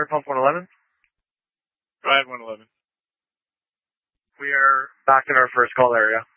Pump 111. Go ahead, 111. We are back in our first call area.